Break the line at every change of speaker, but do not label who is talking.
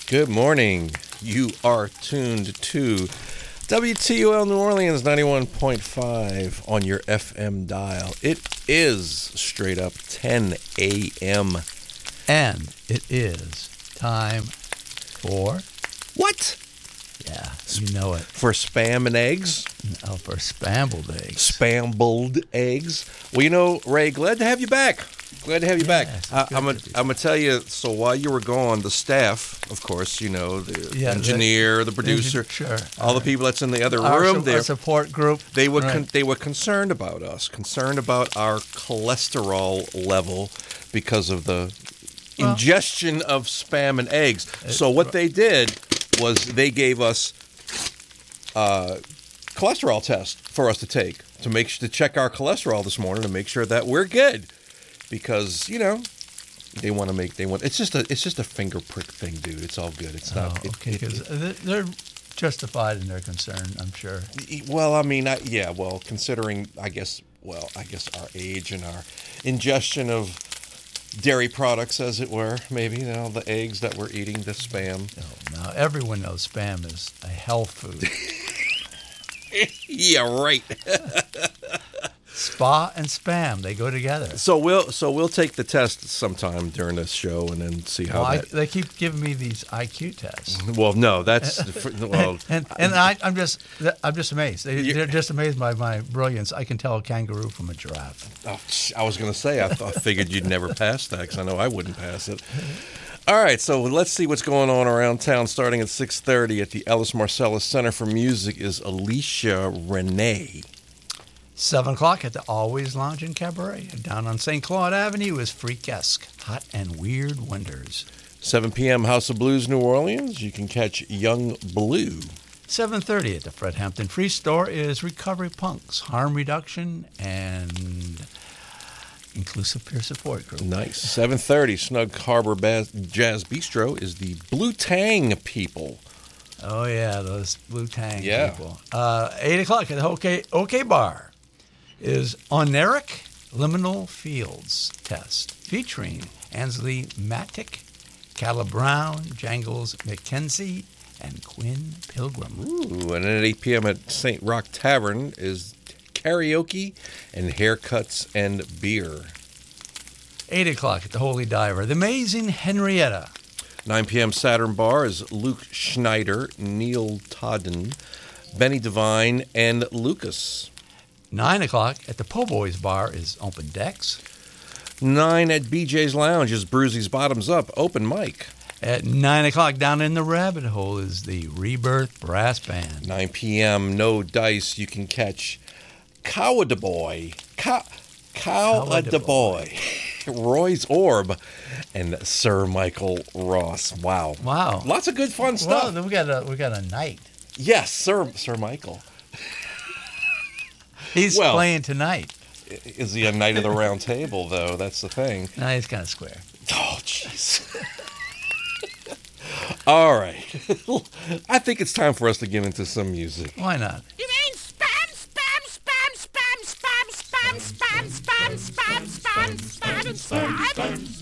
Good morning. You are tuned to WTUL New Orleans 91.5 on your FM dial. It is straight up 10 a.m.
And it is time for...
What?
Yeah, you know it.
For spam and eggs?
Oh, for spambled eggs.
Spambled eggs. Well, you know, Ray, glad to have you back. Glad to have you back. I'm going to tell you, so while you were gone, the staff, of course, you know, the engineer, the producer,
sure,
all the people that's in the other room there.
Our support group.
They were they were concerned about us, concerned about our cholesterol level because of the ingestion of spam and eggs. So what they did was they gave us cholesterol test for us to take to check our cholesterol this morning to make sure that we're good. Because, you know, it's just a finger prick thing, dude. It's all good. It's not.
Okay, because they're justified in their concern, I'm sure.
Well, I mean, considering, I guess our age and our ingestion of dairy products, as it were, maybe, you know, the eggs that we're eating, the spam.
Oh, now everyone knows spam is a health food.
Yeah, right.
Spa and spam, they go together.
So we'll take the test sometime during this show and then see how
they keep giving me these IQ tests.
Well, no, that's
and I'm just amazed. They're just amazed by my brilliance. I can tell a kangaroo from a giraffe.
Oh, I was going to say I figured you'd never pass that because I know I wouldn't pass it. All right, so let's see what's going on around town. Starting at 6:30 at the Ellis Marcellus Center for Music is Alicia Renee.
7 o'clock at the Always Lounge and Cabaret. Down on St. Claude Avenue is Freakesque, Hot and Weird Wonders.
7 p.m. House of Blues, New Orleans. You can catch Young Blue.
7:30 at the Fred Hampton Free Store is Recovery Punks, Harm Reduction, and Inclusive Peer Support Group.
Nice. 7:30, Snug Harbor Jazz Bistro is the Blue Tang People.
Oh, yeah, those Blue Tang people. 8 o'clock at the OK Bar is Oneric Liminal Fields Test, featuring Ansley Matic, Calla Brown, Jangles McKenzie, and Quinn Pilgrim.
Ooh, and then at 8 p.m. at St. Rock Tavern is karaoke and haircuts and beer.
8 o'clock at the Holy Diver, the Amazing Henrietta.
9 p.m. Saturn Bar is Luke Schneider, Neil Todden, Benny Devine, and Lucas.
9 o'clock at the Po' Boys Bar is Open Decks.
9 at BJ's Lounge is Brucey's Bottoms Up, Open Mic.
At 9 o'clock down in the Rabbit Hole is the Rebirth Brass Band.
9 p.m. No Dice. You can catch Cow Da Boy. Cow Da Boy. Roy's Orb and Sir Michael Ross. Wow. Lots of good fun stuff.
Well, then we got a knight.
Yes, Sir Michael.
He's playing tonight.
Is he a knight of the round table, though? That's the thing.
No, he's kind of square.
Oh, jeez. All right. I think it's time for us to get into some music.
Why not?
You mean spam, spam, spam, spam, spam, spam, spam, spam, spam, spam, spam, spam, spam, spam.